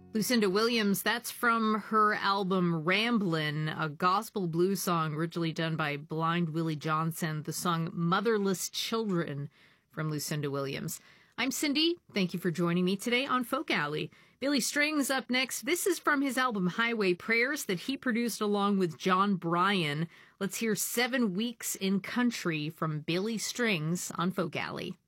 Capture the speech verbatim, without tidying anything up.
Lucinda Williams, that's from her album Ramblin', a gospel blues song originally done by Blind Willie Johnson, the song Motherless Children from Lucinda Williams. I'm Cindy. Thank you for joining me today on Folk Alley. Billy Strings up next. This is from his album Highway Prayers that he produced along with John Bryan. Let's hear Seven Weeks in Country from Billy Strings on Folk Alley.